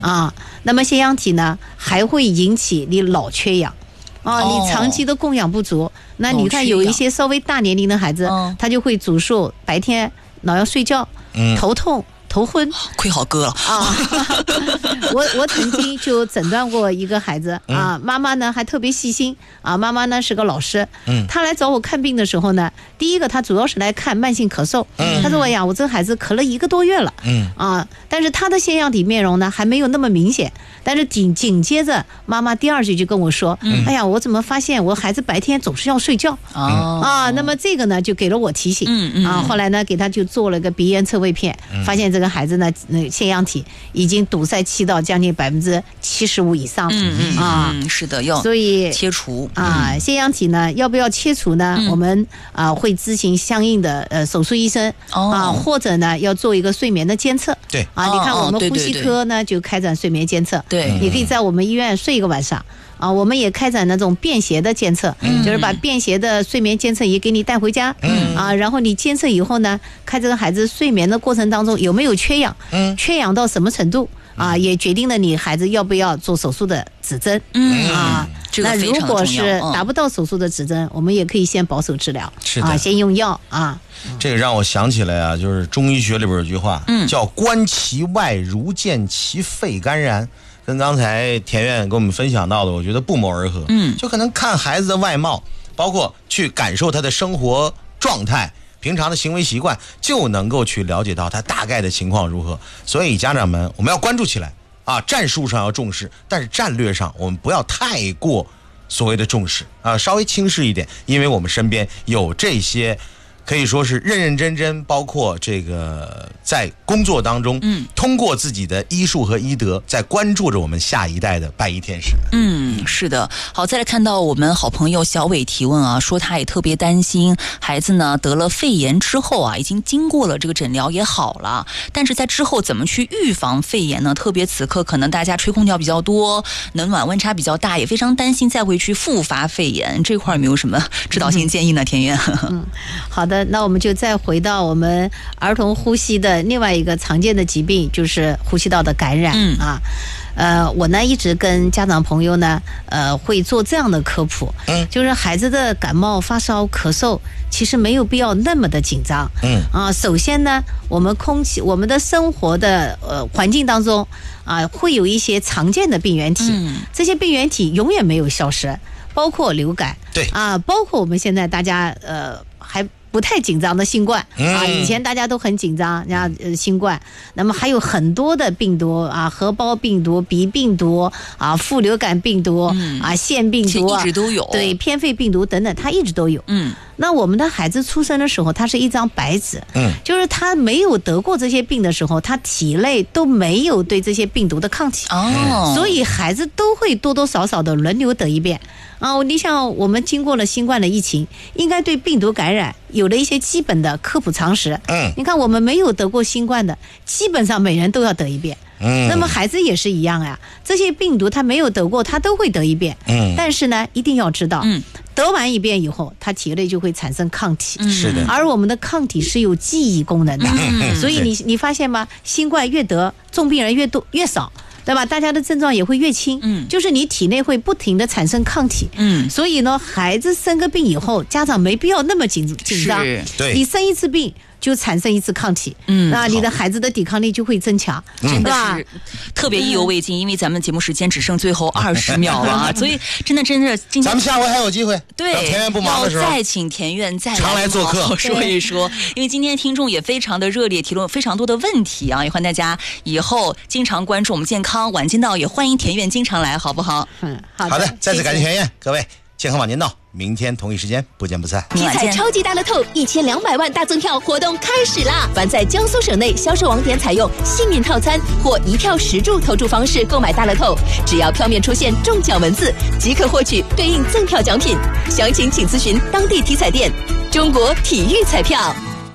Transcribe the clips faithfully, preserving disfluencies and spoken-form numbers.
啊。那么腺样体呢，还会引起你脑缺氧。啊，你长期的供氧不足，哦、那你看有一些稍微大年龄的孩子，哦、他就会主诉白天老要睡觉，嗯、头痛。头昏， 亏好哥了啊！我我曾经就诊断过一个孩子啊，妈妈呢还特别细心啊，妈妈呢是个老师，嗯，她来找我看病的时候呢，第一个她主要是来看慢性咳嗽，嗯，她说哎呀，我这个孩子咳了一个多月了，嗯啊，但是他的腺样体面容呢还没有那么明显，但是紧紧接着妈妈第二句就跟我说，嗯，哎呀，我怎么发现我孩子白天总是要睡觉，哦啊，那么这个呢就给了我提醒，嗯嗯啊，后来呢给他就做了个鼻咽侧位片，发现这个。这个孩子呢，那腺样体已经堵塞期到将近百分之七十五以上了， 嗯嗯啊，嗯是的，要所以切除啊，腺样体呢要不要切除呢？嗯、我们啊会咨询相应的呃手术医生、哦、啊，或者呢要做一个睡眠的监测。 对啊，你看我们呼吸科呢、哦、就开展睡眠监测，对，你可以在我们医院睡一个晚上。啊，我们也开展那种便携的监测，嗯、就是把便携的睡眠监测仪给你带回家，嗯、啊，然后你监测以后呢，看这个孩子睡眠的过程当中有没有缺氧，嗯、缺氧到什么程度，啊，也决定了你孩子要不要做手术的指针，嗯啊， 这个那如果是达不到手术的指针，我们也可以先保守治疗， 是的， 啊，先用药啊。 这个让我想起来啊，就是中医学里边有句话，嗯、叫观其外如见其肺肝然。跟刚才田院跟我们分享到的，我觉得不谋而合。嗯，就可能看孩子的外貌，包括去感受他的生活状态、平常的行为习惯，就能够去了解到他大概的情况如何。所以家长们，我们要关注起来啊！战术上要重视，但是战略上我们不要太过所谓的重视啊，稍微轻视一点，因为我们身边有这些。可以说是认认真真，包括这个在工作当中，嗯，通过自己的医术和医德，在关注着我们下一代的白衣天使。 嗯，是的。好，再来看到我们好朋友小伟提问啊，说他也特别担心孩子呢得了肺炎之后啊，已经经过了这个诊疗也好了，但是在之后怎么去预防肺炎呢？特别此刻可能大家吹空调比较多，冷暖温差比较大，也非常担心再会去复发肺炎，这块有没有什么指导性建议呢？田院？ 嗯，好的。那我们就再回到我们儿童呼吸的另外一个常见的疾病，就是呼吸道的感染、嗯、啊。呃，我呢一直跟家长朋友呢，呃，会做这样的科普，嗯，就是孩子的感冒、发烧、咳嗽，其实没有必要那么的紧张，嗯啊。首先呢，我们空气、我们的生活的呃环境当中啊，会有一些常见的病原体，嗯，这些病原体永远没有消失，包括流感， 对啊，包括我们现在大家呃还。不太紧张的新冠啊，以前大家都很紧张，然后呃新冠，那么还有很多的病毒啊，核包病毒、鼻病毒啊、副流感病毒、嗯、啊、腺病毒啊， 一直都有， 对，偏肺病毒等等，它一直都有。嗯，那我们的孩子出生的时候，他是一张白纸，嗯，就是他没有得过这些病的时候，他体内都没有对这些病毒的抗体，哦，所以孩子都会多多少少的轮流得一遍。啊，你像我们经过了新冠的疫情，应该对病毒感染有了一些基本的科普常识。嗯，你看我们没有得过新冠的，基本上每人都要得一遍。嗯，那么孩子也是一样呀，这些病毒他没有得过，他都会得一遍。嗯，但是呢，一定要知道，嗯，得完一遍以后，他体内就会产生抗体。 嗯，是的。 而我们的抗体是有记忆功能的，嗯，所以你你发现吗？新冠越得，重病人越多越少。对吧？大家的症状也会越轻，嗯，就是你体内会不停的产生抗体，嗯，所以呢，孩子生个病以后，家长没必要那么紧紧张， 对， 你生一次病就产生一次抗体，嗯，那你的孩子的抵抗力就会增强， 真的是特别意犹未尽，因为咱们节目时间只剩最后二十秒了啊，所以真的真的，今天咱们下回还有机会， 对， 田院不忙的时候， 要再请田院再常来做客说一说，因为今天听众也非常的热烈，提了非常多的问题啊，也欢迎大家以后经常关注我们健康晚间道，也欢迎田院经常来，好不好？ 嗯，好的， 好的，再次感谢田院，各位。健康晚间道，明天同一时间不见不散。 体彩超级大乐透一千两百万大赠票活动开始啦！凡在江苏省内销售网点采用幸运套餐或一票十注投注方式购买大乐透，只要票面出现中奖文字，即可获取对应赠票奖品。详情请咨询当地体彩店。中国体育彩票。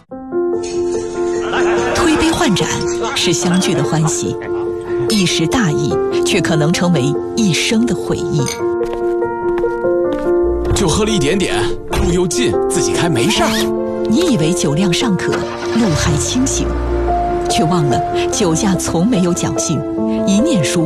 推杯换盏是相聚的欢喜，一时大意却可能成为一生的回忆。 就喝了一点点，路又近，自己开没事儿。 你以为酒量尚可，路还清醒，却忘了酒驾从没有侥幸， 一念书。